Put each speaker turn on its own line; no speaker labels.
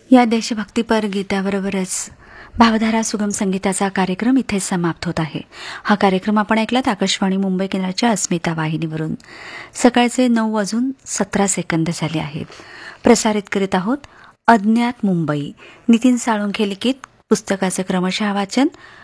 या देशभक्तीपर गीताबरोबरच भावधारा सुगम संगीताचा कार्यक्रम इथे समाप्त होत आहे. हा कार्यक्रम आपण ऐकलात आकाशवाणी मुंबई केंद्राच्या अस्मिता वाहिनीवरून. सकाळचे 9:17 झाले आहेत. प्रसारित करीत आहोत अज्ञात मुंबई. नितीन साळुंखे लिखित पुस्तकाचं क्रमशः वाचन,